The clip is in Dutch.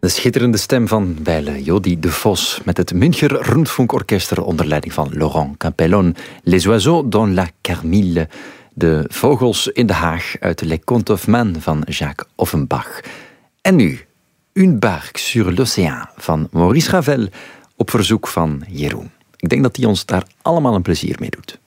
De schitterende stem van wijle Jody de Vos met het Müncher Rundfunkorchester onder leiding van Laurent Campellon. Les oiseaux dans la Carmille, de vogels in de Haag uit de Les Contes of Man van Jacques Offenbach. En nu, Une barque sur l'océan van Maurice Ravel op verzoek van Jeroen. Ik denk dat hij ons daar allemaal een plezier mee doet.